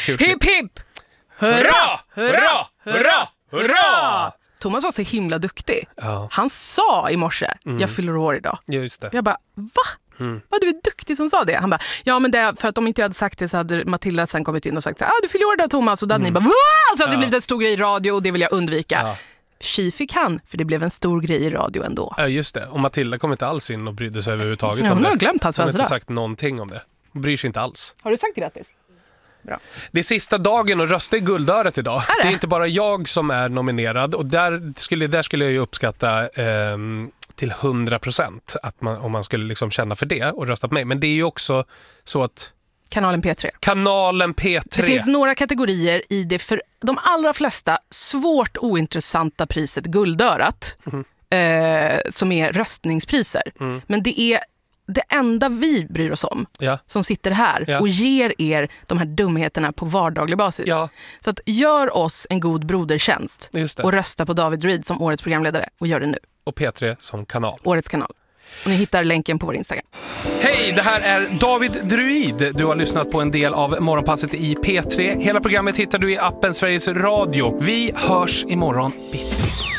kul. Hipp hipp! Hurra! Hurra! Hurra! Hurra! Thomas var så himla duktig. Ja. Han sa i morse, jag fyller år idag. Just det. Jag bara, va? Vad du är duktig som sa det. Han bara, ja men det är för att om inte jag hade sagt det så hade Matilda sen kommit in och sagt du fyller år idag Thomas. Och då hade ni bara, va? Så hade det blivit en stor grej i radio och det vill jag undvika. Ja. Tji fick han, för det blev en stor grej i radio ändå. Ja, just det. Och Matilda kom inte alls in och brydde sig överhuvudtaget Ja, om hon det. har glömt hans Hon har inte födelsedag. sagt någonting om det. Hon bryr sig inte alls. Har du sagt grattis? Bra. Det är sista dagen att rösta i Guldöret idag. Är det? Det är inte bara jag som är nominerad. Och där skulle jag ju uppskatta till 100% att om man skulle liksom känna för det och rösta på mig. Men det är ju också så att Kanalen P3. kanalen P3. Det finns några kategorier i det för de allra flesta svårt ointressanta priset Guldörat som är röstningspriser. Men det är det enda vi bryr oss om som sitter här och ger er de här dumheterna på vardaglig basis. Ja. Så att gör oss en god brodertjänst och rösta på David Druid som årets programledare och gör det nu. Och P3 som kanal. Årets kanal. Och ni hittar länken på vår Instagram. Hej, det här är David Druid. Du har lyssnat på en del av Morgonpasset i P3. Hela programmet hittar du i appen Sveriges Radio. Vi hörs imorgon bitti.